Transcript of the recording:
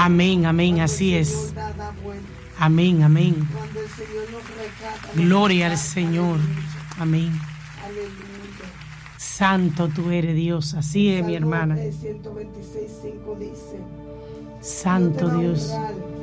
Amén, amén, así es. Amén, amén. Cuando el Señor nos rescata. Gloria al Señor. Amén. Aleluya. Santo tú eres, Dios. Así es, mi hermana. 126:5 dice: Santo Dios.